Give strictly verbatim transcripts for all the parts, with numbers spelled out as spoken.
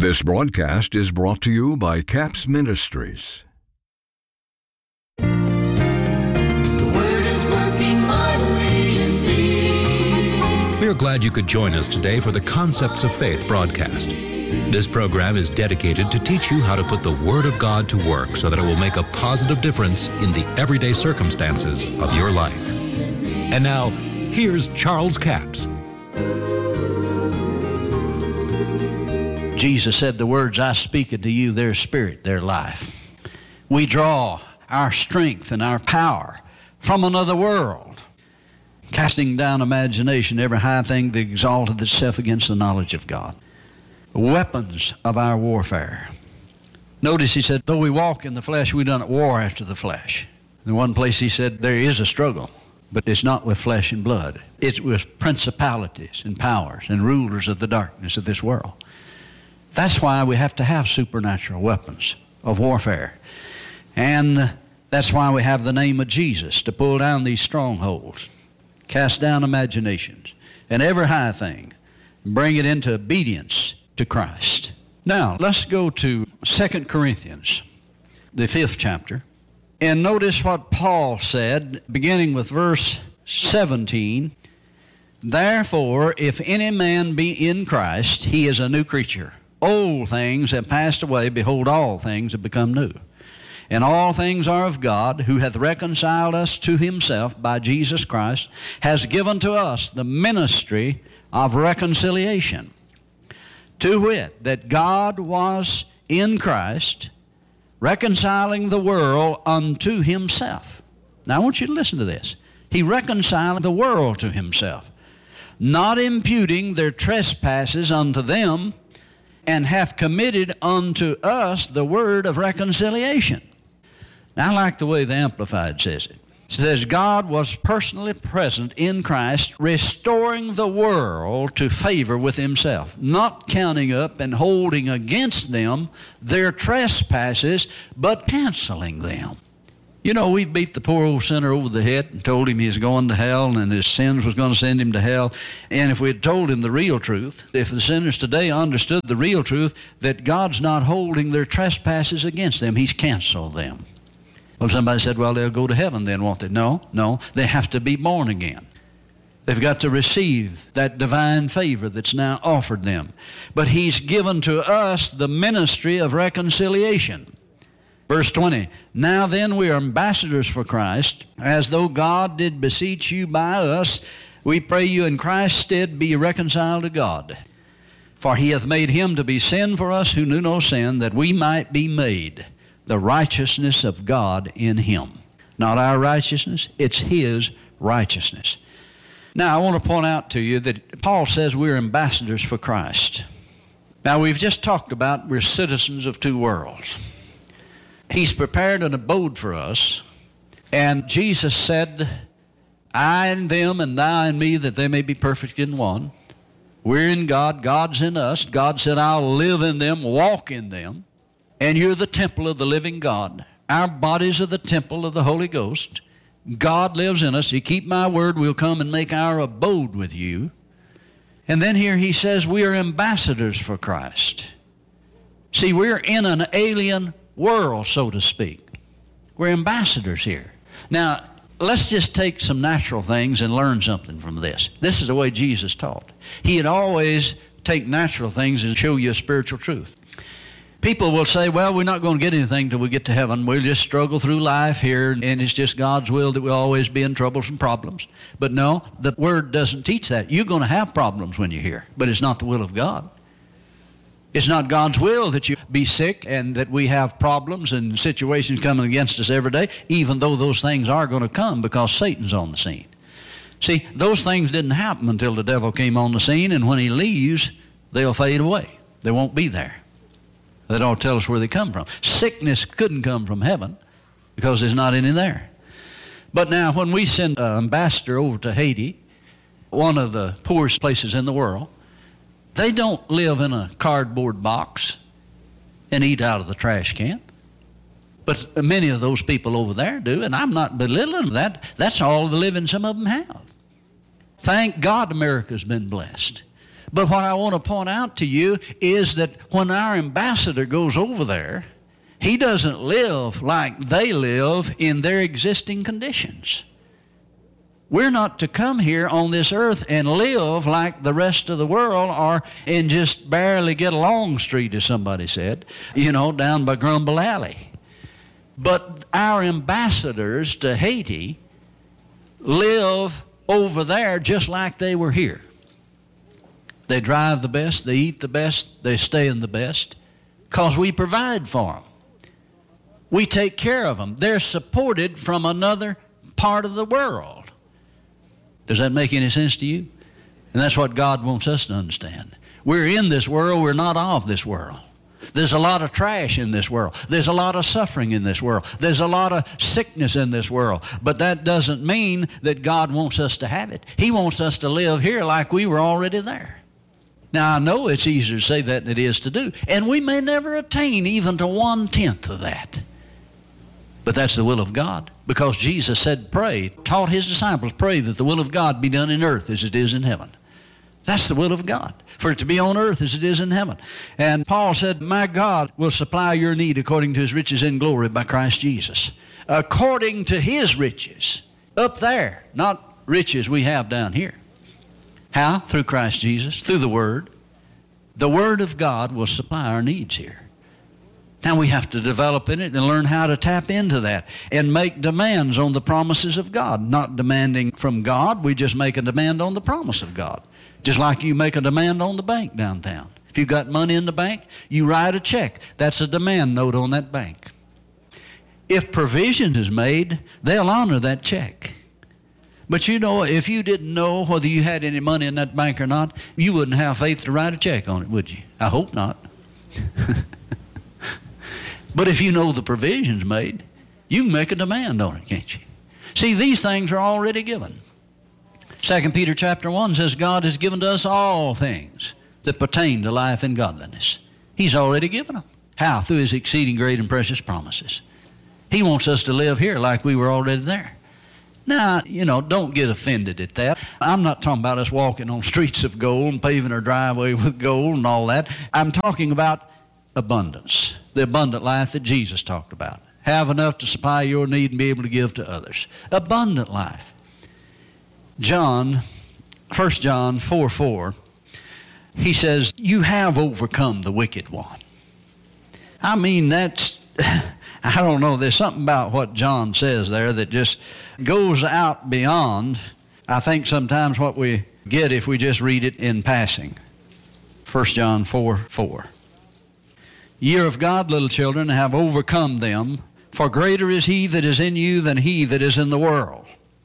This broadcast is brought to you by Capps Ministries. The Word is working mightily in me. We are glad you could join us today for the Concepts of Faith broadcast. This program is dedicated to teach you how to put the Word of God to work so that it will make a positive difference in the everyday circumstances of your life. And now, here's Charles Capps. Jesus said, the words I speak unto you, their spirit, their life. We draw our strength and our power from another world, casting down imagination, every high thing that exalted itself against the knowledge of God. Weapons of our warfare. Notice he said, though we walk in the flesh, we don't war after the flesh. In one place he said, there is a struggle, but it's not with flesh and blood. It's with principalities and powers and rulers of the darkness of this world. That's why we have to have supernatural weapons of warfare. And that's why we have the name of Jesus to pull down these strongholds, cast down imaginations, and every high thing, bring it into obedience to Christ. Now, let's go to Second Corinthians, the fifth chapter, and notice what Paul said, beginning with verse seventeen. Therefore, if any man be in Christ, he is a new creature. Old things have passed away, behold, all things have become new. And all things are of God, who hath reconciled us to himself by Jesus Christ, has given to us the ministry of reconciliation. To wit, that God was in Christ, reconciling the world unto himself. Now I want you to listen to this. He reconciled the world to himself, not imputing their trespasses unto them, and hath committed unto us the word of reconciliation. Now I like the way the Amplified says it. It says, God was personally present in Christ, restoring the world to favor with himself, not counting up and holding against them their trespasses, but canceling them. You know, we beat the poor old sinner over the head and told him he was going to hell and his sins was going to send him to hell. And if we had told him the real truth, if the sinners today understood the real truth, that God's not holding their trespasses against them, he's canceled them. Well, somebody said, well, they'll go to heaven then, won't they? No, no, they have to be born again. They've got to receive that divine favor that's now offered them. But he's given to us the ministry of reconciliation. Verse twenty, now then we are ambassadors for Christ, as though God did beseech you by us. We pray you in Christ's stead be reconciled to God. For he hath made him to be sin for us who knew no sin, that we might be made the righteousness of God in him. Not our righteousness, it's his righteousness. Now I want to point out to you that Paul says we're ambassadors for Christ. Now we've just talked about we're citizens of two worlds. He's prepared an abode for us, and Jesus said, I and them and thou and me, that they may be perfect in one. We're in God, God's in us. God said, I'll live in them, walk in them, and you're the temple of the living God. Our bodies are the temple of the Holy Ghost. God lives in us. You keep my word, we'll come and make our abode with you. And then here he says we are ambassadors for Christ. See, we're in an alien world, so to speak. We're ambassadors here. Now, let's just take some natural things and learn something from this. This is the way Jesus taught. He'd always take natural things and show you a spiritual truth. People will say, well, we're not going to get anything till we get to heaven. We'll just struggle through life here, and it's just God's will that we'll always be in troubles and problems. But no, the Word doesn't teach that. You're going to have problems when you're here, but it's not the will of God. It's not God's will that you be sick and that we have problems and situations coming against us every day, even though those things are going to come because Satan's on the scene. See, those things didn't happen until the devil came on the scene, and when he leaves, they'll fade away. They won't be there. That ought to tell us where they come from. Sickness couldn't come from heaven because there's not any there. But now when we send an ambassador over to Haiti, one of the poorest places in the world, they don't live in a cardboard box and eat out of the trash can. But many of those people over there do, and I'm not belittling that. That's all the living some of them have. Thank God America's been blessed. But what I want to point out to you is that when our ambassador goes over there, he doesn't live like they live in their existing conditions. We're not to come here on this earth and live like the rest of the world or and just barely get along street, as somebody said, you know, down by Grumble Alley. But our ambassadors to Haiti live over there just like they were here. They drive the best, they eat the best, they stay in the best, because we provide for them. We take care of them. They're supported from another part of the world. Does that make any sense to you? And that's what God wants us to understand. We're in this world, we're not of this world. There's a lot of trash in this world. There's a lot of suffering in this world. There's a lot of sickness in this world. But that doesn't mean that God wants us to have it. He wants us to live here like we were already there. Now, I know it's easier to say that than it is to do. And we may never attain even to one-tenth of that. But that's the will of God. Because Jesus said, pray, taught his disciples, pray that the will of God be done in earth as it is in heaven. That's the will of God, for it to be on earth as it is in heaven. And Paul said, my God will supply your need according to his riches in glory by Christ Jesus. According to his riches, up there, not riches we have down here. How? Through Christ Jesus, through the Word. The Word of God will supply our needs here. Now we have to develop in it and learn how to tap into that and make demands on the promises of God. Not demanding from God, we just make a demand on the promise of God. Just like you make a demand on the bank downtown. If you've got money in the bank, you write a check. That's a demand note on that bank. If provision is made, they'll honor that check. But you know, if you didn't know whether you had any money in that bank or not, you wouldn't have faith to write a check on it, would you? I hope not. But if you know the provision's made, you can make a demand on it, can't you? See, these things are already given. Second Peter chapter one says, God has given to us all things that pertain to life and godliness. He's already given them. How? Through his exceeding great and precious promises. He wants us to live here like we were already there. Now, you know, don't get offended at that. I'm not talking about us walking on streets of gold and paving our driveway with gold and all that. I'm talking about abundance, the abundant life that Jesus talked about. Have enough to supply your need and be able to give to others. Abundant life. John, First John four four, he says, you have overcome the wicked one. I mean, that's, I don't know, there's something about what John says there that just goes out beyond, I think, sometimes what we get if we just read it in passing. First John four four. Ye are of God, little children, have overcome them, for greater is he that is in you than he that is in the world.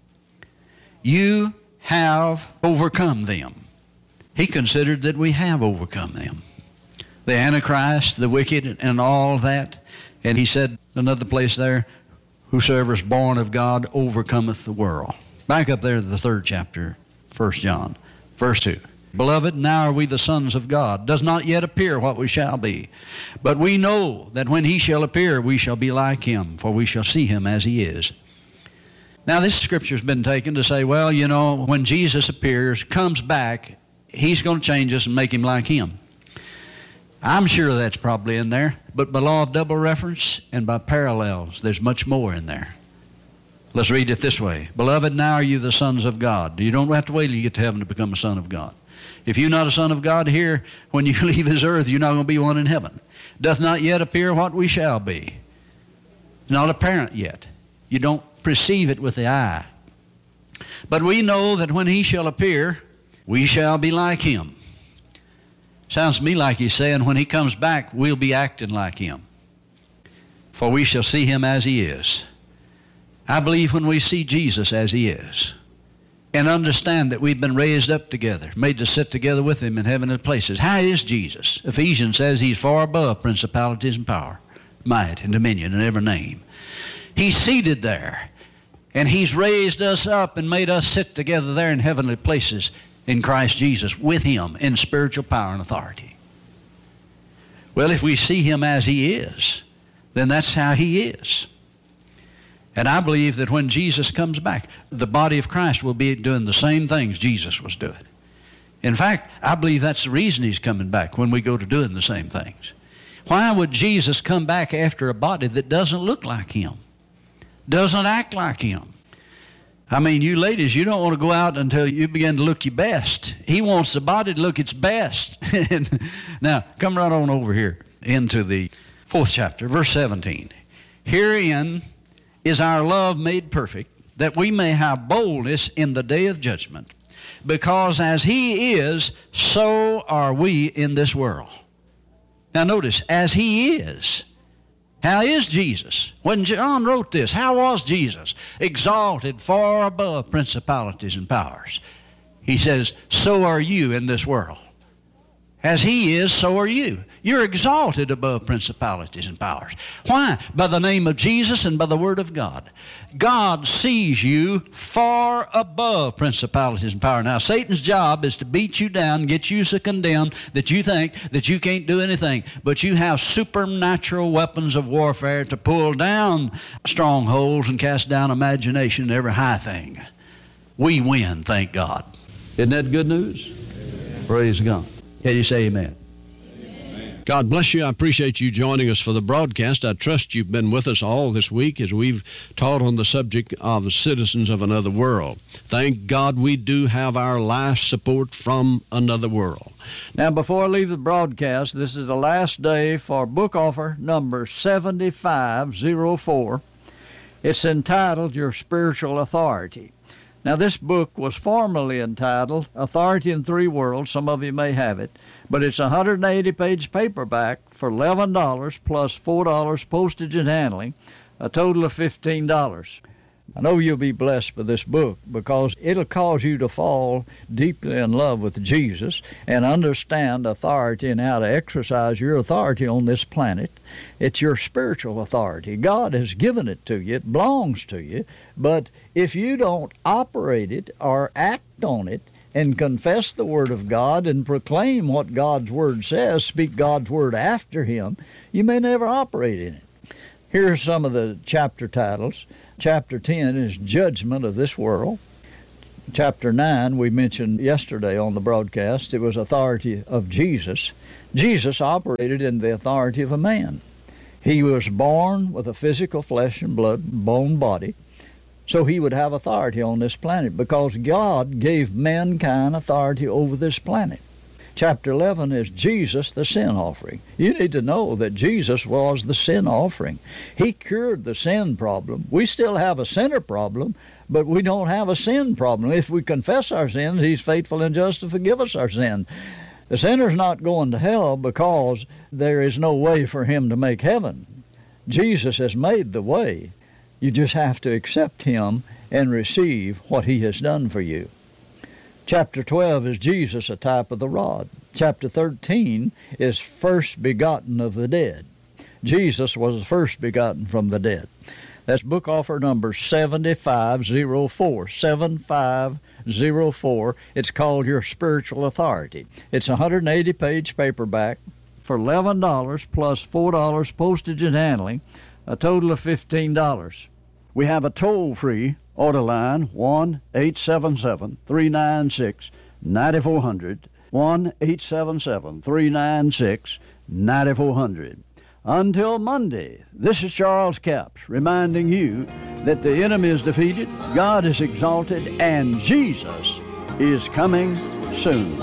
You have overcome them. He considered that we have overcome them. The Antichrist, the wicked, and all that. And he said, another place there, whosoever is born of God overcometh the world. Back up there to the third chapter, First John, verse two. Beloved, now are we the sons of God. Does not yet appear what we shall be. But we know that when he shall appear, we shall be like him, for we shall see him as he is. Now, this scripture's been taken to say, well, you know, when Jesus appears, comes back, he's going to change us and make him like him. I'm sure that's probably in there, but by law of double reference and by parallels, there's much more in there. Let's read it this way. Beloved, now are you the sons of God. You don't have to wait till you get to heaven to become a son of God. If you're not a son of God here, when you leave this earth, you're not going to be one in heaven. Doth not yet appear what we shall be. Not apparent yet. You don't perceive it with the eye. But we know that when he shall appear, we shall be like him. Sounds to me like he's saying when he comes back, we'll be acting like him. For we shall see him as he is. I believe when we see Jesus as he is, and understand that we've been raised up together, made to sit together with him in heavenly places. How is Jesus? Ephesians says he's far above principalities and power, might and dominion and every name. He's seated there, and he's raised us up and made us sit together there in heavenly places in Christ Jesus with him in spiritual power and authority. Well, if we see him as he is, then that's how he is. And I believe that when Jesus comes back, the body of Christ will be doing the same things Jesus was doing. In fact, I believe that's the reason he's coming back when we go to doing the same things. Why would Jesus come back after a body that doesn't look like him, doesn't act like him? I mean, you ladies, you don't want to go out until you begin to look your best. He wants the body to look its best. Now, come right on over here into the fourth chapter, verse seventeen. Herein is our love made perfect, that we may have boldness in the day of judgment. Because as he is, so are we in this world. Now notice, as he is. How is Jesus? When John wrote this, how was Jesus? Exalted far above principalities and powers. He says, so are you in this world. As he is, so are you. You're exalted above principalities and powers. Why? By the name of Jesus and by the Word of God. God sees you far above principalities and power. Now, Satan's job is to beat you down, get you so condemned that you think that you can't do anything. But you have supernatural weapons of warfare to pull down strongholds and cast down imagination and every high thing. We win, thank God. Isn't that good news? Amen. Praise God. Can you say amen? Amen? God bless you. I appreciate you joining us for the broadcast. I trust you've been with us all this week as we've taught on the subject of citizens of another world. Thank God we do have our life support from another world. Now, before I leave the broadcast, this is the last day for book offer number seventy-five oh four. It's entitled Your Spiritual Authority. Now, this book was formerly entitled Authority in Three Worlds. Some of you may have it. But it's a one hundred eighty page paperback for eleven dollars plus four dollars postage and handling, a total of fifteen dollars. I know you'll be blessed by this book because it'll cause you to fall deeply in love with Jesus and understand authority and how to exercise your authority on this planet. It's your spiritual authority. God has given it to you. It belongs to you. But if you don't operate it or act on it and confess the Word of God and proclaim what God's Word says, speak God's Word after Him, you may never operate in it. Here are some of the chapter titles. Chapter ten is Judgment of This World. Chapter nine, we mentioned yesterday on the broadcast, it was authority of Jesus. Jesus operated in the authority of a man. He was born with a physical flesh and blood, bone body, so he would have authority on this planet because God gave mankind authority over this planet. Chapter eleven is Jesus, the sin offering. You need to know that Jesus was the sin offering. He cured the sin problem. We still have a sinner problem, but we don't have a sin problem. If we confess our sins, He's faithful and just to forgive us our sin. The sinner's not going to hell because there is no way for him to make heaven. Jesus has made the way. You just have to accept Him and receive what He has done for you. Chapter twelve is Jesus, a type of the rod. Chapter thirteen is first begotten of the dead. Jesus was the first begotten from the dead. That's book offer number seventy-five oh four, seventy-five oh four. It's called Your Spiritual Authority. It's a one hundred eighty page paperback for eleven dollars plus four dollars postage and handling, a total of fifteen dollars. We have a toll-free order line, one eight seven seven, three nine six, nine four zero zero, one eight seven seven, three nine six, nine four zero zero. Until Monday, this is Charles Capps reminding you that the enemy is defeated, God is exalted, and Jesus is coming soon.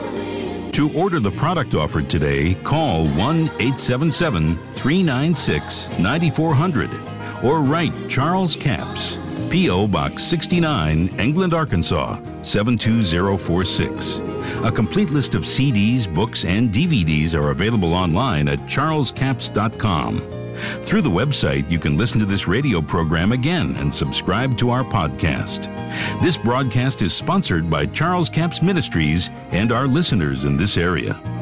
To order the product offered today, call one eight seven seven, three nine six, nine four zero zero or write Charles Capps, P O Box sixty-nine, England, Arkansas, seven two zero four six. A complete list of C Ds, books, and D V Ds are available online at charles capps dot com. Through the website, you can listen to this radio program again and subscribe to our podcast. This broadcast is sponsored by Charles Capps Ministries and our listeners in this area.